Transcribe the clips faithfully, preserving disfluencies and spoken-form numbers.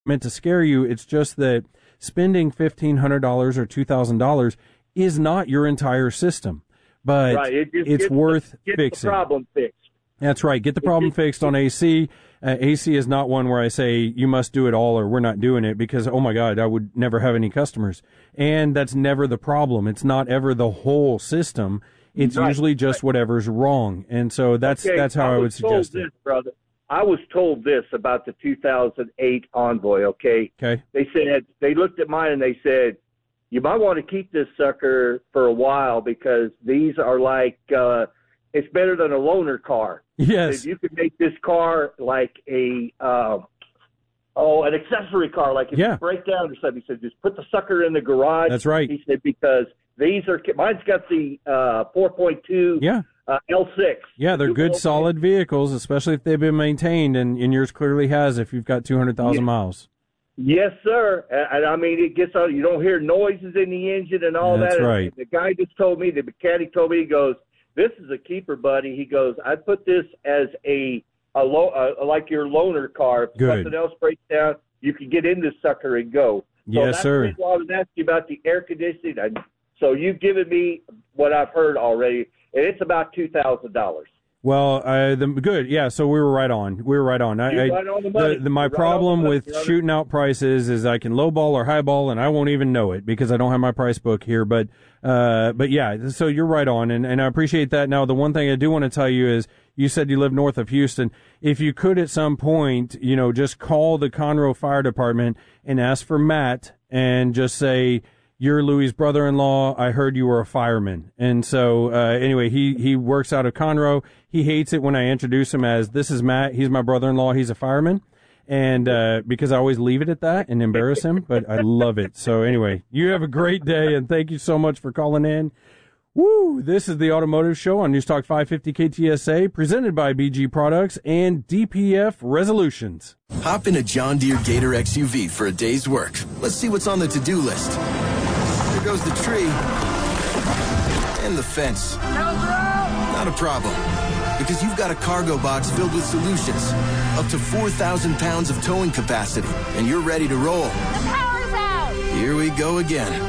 meant to scare you. It's just that spending fifteen hundred dollars or two thousand dollars is not your entire system. But right. it it's worth the, fixing. The problem fixed. That's right. Get the problem fixed on A C. Uh, A C is not one where I say you must do it all or we're not doing it because, oh, my God, I would never have any customers. And that's never the problem. It's not ever the whole system. It's right. usually just right. whatever's wrong. And so that's okay, that's how I, I would suggest this, it. Brother. I was told this about the two thousand eight Envoy, okay? Okay. They said, they looked at mine and they said, you might want to keep this sucker for a while because these are like, uh, it's better than a loaner car. Yes. You could make this car like a, uh, oh, an accessory car. Like if yeah. you break down or something, he said, just put the sucker in the garage. That's right. He said, because these are, mine's got the uh, four point two yeah. uh, L six. Yeah, they're good, solid vehicles, especially if they've been maintained, and, and yours clearly has if you've got two hundred thousand yeah. miles. Yes, sir. And I mean, it gets on. You don't hear noises in the engine and all That's that. right. And the guy just told me, the mechanic told me, he goes, "This is a keeper, buddy." He goes, "I put this as a a low, uh, like your loaner car. If Good. something else breaks down, you can get in this sucker and go." So Yes, that's sir. The reason why I was asking about the air conditioning. I, so you've given me what I've heard already, and it's about two thousand dollars. Well, uh, the, good, yeah. So we were right on. We were right on. I, You're I, right on the money. The, the, my You're right problem on the with money, shooting out prices is I can lowball or highball, and I won't even know it because I don't have my price book here. But, uh, but yeah. So you're right on, and, and I appreciate that. Now, the one thing I do want to tell you is, you said you live north of Houston. If you could, at some point, you know, just call the Conroe Fire Department and ask for Matt, and just say, "You're Louis' brother-in-law. I heard you were a fireman." And so, uh, anyway, he, he works out of Conroe. He hates it when I introduce him as, "This is Matt. He's my brother-in-law. He's a fireman." And, uh, because I always leave it at that and embarrass him, but I love it. So anyway, you have a great day, and thank you so much for calling in. Woo! This is the Automotive Show on News Talk five fifty K T S A, presented by B G Products and D P F Resolutions. Hop in a John Deere Gator X U V for a day's work. Let's see what's on the to-do list. There goes the tree. And the fence. Not a problem. Because you've got a cargo box filled with solutions. Up to four thousand pounds of towing capacity. And you're ready to roll. The power's out! Here we go again.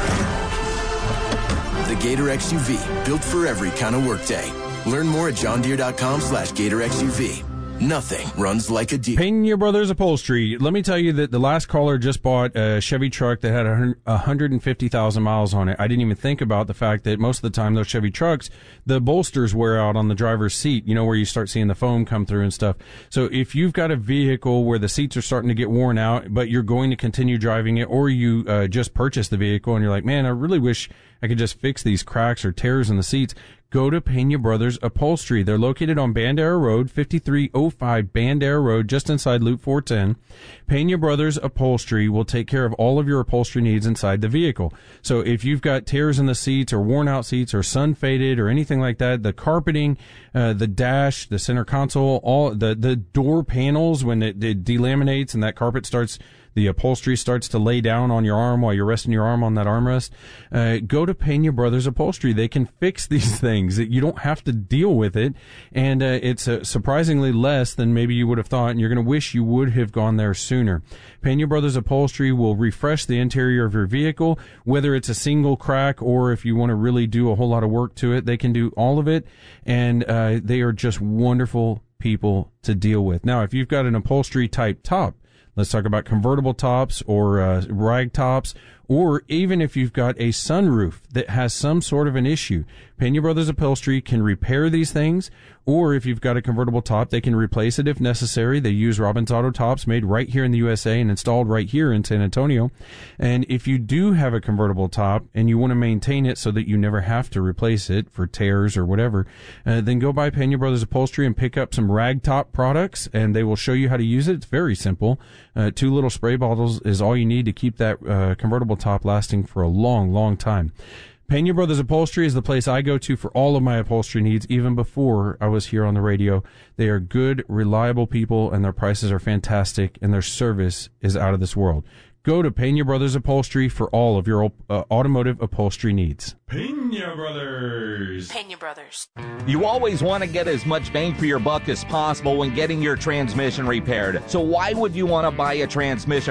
The Gator X U V. Built for every kind of workday. Learn more at johndeere.com slash Gator X U V. Nothing runs like a Deere. Pena Brothers Upholstery. Let me tell you that the last caller just bought a Chevy truck that had one hundred fifty thousand miles on it. I didn't even think about the fact that most of the time those Chevy trucks, the bolsters wear out on the driver's seat, you know, where you start seeing the foam come through and stuff. So if you've got a vehicle where the seats are starting to get worn out, but you're going to continue driving it, or you uh, just purchased the vehicle and you're like, man, I really wish I could just fix these cracks or tears in the seats, go to Pena Brothers Upholstery. They're located on Bandera Road, fifty-three oh five Bandera Road, just inside Loop four ten. Pena Brothers Upholstery will take care of all of your upholstery needs inside the vehicle. So if you've got tears in the seats or worn out seats or sun faded or anything like that, the carpeting, uh, the dash, the center console, all the, the door panels, when it, it delaminates and that carpet starts, the upholstery starts to lay down on your arm while you're resting your arm on that armrest, uh, go to Pena Brothers Upholstery. They can fix these things. You don't have to deal with it, and uh, it's uh, surprisingly less than maybe you would have thought, and you're going to wish you would have gone there sooner. Pena Brothers Upholstery will refresh the interior of your vehicle, whether it's a single crack or if you want to really do a whole lot of work to it. They can do all of it, and uh, they are just wonderful people to deal with. Now, if you've got an upholstery type top, let's talk about convertible tops or uh, rag tops, or even if you've got a sunroof that has some sort of an issue. Pena Brothers Upholstery can repair these things, or if you've got a convertible top, they can replace it if necessary. They use Robbins Auto Tops made right here in the U S A and installed right here in San Antonio. And if you do have a convertible top and you want to maintain it so that you never have to replace it for tears or whatever, uh, then go by Pena Brothers Upholstery and pick up some rag top products, and they will show you how to use it. It's very simple. Uh, two little spray bottles is all you need to keep that uh, convertible top lasting for a long, long time. Pena Brothers Upholstery is the place I go to for all of my upholstery needs, even before I was here on the radio. They are good, reliable people, and their prices are fantastic, and their service is out of this world. Go to Pena Brothers Upholstery for all of your uh, automotive upholstery needs. Pena Brothers. Pena Brothers. You always want to get as much bang for your buck as possible when getting your transmission repaired. So why would you want to buy a transmission